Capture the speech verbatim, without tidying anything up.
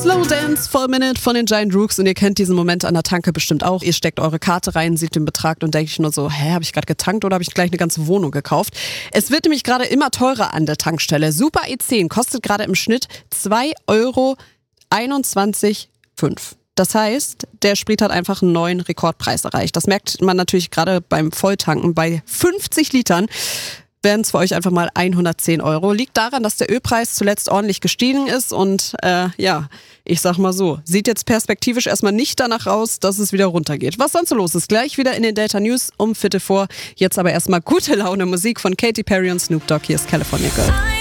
Slow Dance for a Minute von den Giant Rooks und ihr kennt diesen Moment an der Tanke bestimmt auch. Ihr steckt eure Karte rein, seht den Betrag und denkt nur so, hä, habe ich gerade getankt oder habe ich gleich eine ganze Wohnung gekauft? Es wird nämlich gerade immer teurer an der Tankstelle. Super E zehn kostet gerade im Schnitt zwei Euro einundzwanzig Komma fünf. Das heißt, der Sprit hat einfach einen neuen Rekordpreis erreicht. Das merkt man natürlich gerade beim Volltanken. Bei fünfzig Litern wären es für euch einfach mal hundertzehn Euro. Liegt daran, dass der Ölpreis zuletzt ordentlich gestiegen ist und äh, ja, ich sag mal so, sieht jetzt perspektivisch erstmal nicht danach aus, dass es wieder runtergeht. Was sonst so los ist, gleich wieder in den Delta News um Viertel vor. Jetzt aber erstmal gute Laune Musik von Katy Perry und Snoop Dogg. Hier ist California Girl.